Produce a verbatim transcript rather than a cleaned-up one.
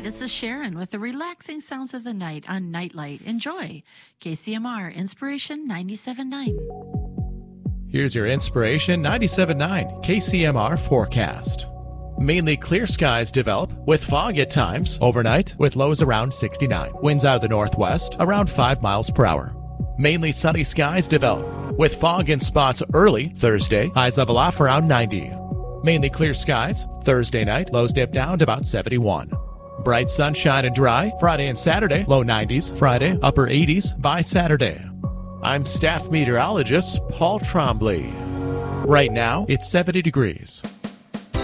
this is Sharon with the relaxing sounds of the night on Nightlight. Enjoy. K C M R Inspiration ninety-seven point nine. Here's your Inspiration ninety-seven point nine K C M R forecast. Mainly clear skies develop with fog at times overnight with lows around sixty-nine. Winds out of the northwest around five miles per hour. Mainly sunny skies develop with fog in spots early Thursday. Highs level off around ninety. Mainly clear skies Thursday night. Lows dip down to about seventy-one. Bright sunshine and dry Friday and Saturday. Low nineties. Friday upper eighties by Saturday. I'm staff meteorologist Paul Trombley. Right now it's seventy degrees.